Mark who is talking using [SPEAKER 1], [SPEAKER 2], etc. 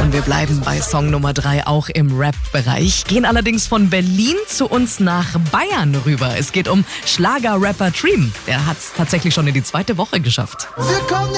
[SPEAKER 1] Und wir bleiben bei Song Nummer 3 auch im Rap-Bereich. Gehen allerdings von Berlin zu uns nach Bayern rüber. Es geht um Schlager-Rapper Dream. Der hat es tatsächlich schon in die 2. Woche geschafft.